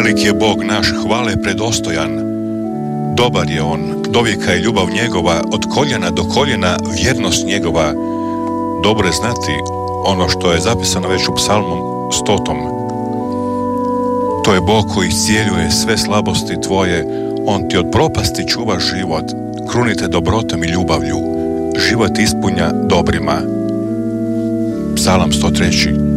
Velik je Bog naš, hvale predostojan. Dobar je on, dovijeka je ljubav njegova, od koljena do koljena vjernost njegova. Dobro je znati ono što je zapisano već u psalmom 100. To je Bog koji iscijeljuje sve slabosti tvoje, on ti od propasti čuva život, krunite dobrotom i ljubavlju, život ispunja dobrima. Psalam 103.